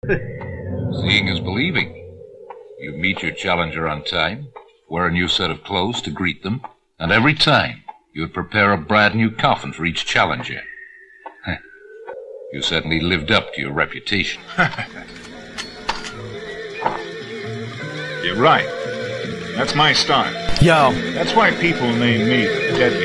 Seeing is believing. You meet your challenger on time, wear a new set of clothes to greet them, and every time you would prepare a brand new coffin for each challenger. You certainly lived up to your reputation. You're right. That's my style. Yo. That's why people name me Deadly.